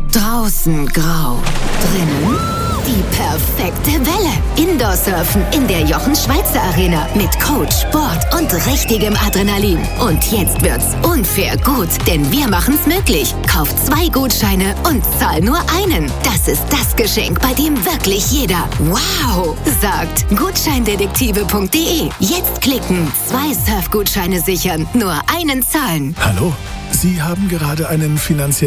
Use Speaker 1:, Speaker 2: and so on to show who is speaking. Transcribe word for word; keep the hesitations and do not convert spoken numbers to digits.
Speaker 1: Draußen grau, drinnen die perfekte Welle. Indoor-Surfen in der Jochen-Schweizer Arena mit Coach, Sport und richtigem Adrenalin. Und jetzt wird's unfair gut, denn wir machen's möglich. Kauf zwei Gutscheine und zahl nur einen. Das ist das Geschenk, bei dem wirklich jeder Wow sagt. Gutscheindetektive punkt de. Jetzt klicken, zwei Surfgutscheine sichern, nur einen zahlen.
Speaker 2: Hallo, Sie haben gerade einen finanziellen